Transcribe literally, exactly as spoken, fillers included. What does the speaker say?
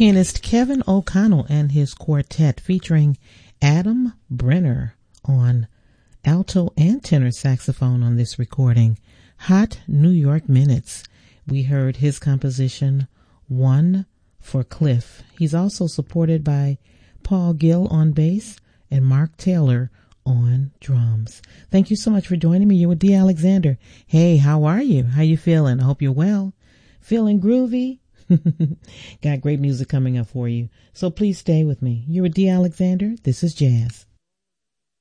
pianist Kevin O'Connell and his quartet featuring Adam Brenner on alto and tenor saxophone on this recording. Hot New York Minutes. We heard his composition, One for Cliff. He's also supported by Paul Gill on bass and Mark Taylor on drums. Thank you so much for joining me. You're with Dee Alexander. Hey, how are you? How you feeling? I hope you're well. Feeling groovy? Got great music coming up for you. So please stay with me. You're with Dee Alexander. This is Jazz.